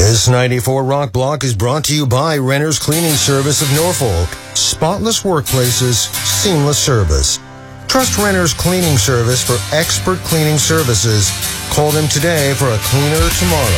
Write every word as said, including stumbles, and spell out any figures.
This ninety-four Rock Block is brought to you by Renter's Cleaning Service of Norfolk. Spotless workplaces, seamless service. Trust Renter's Cleaning Service for expert cleaning services. Call them today for a cleaner tomorrow.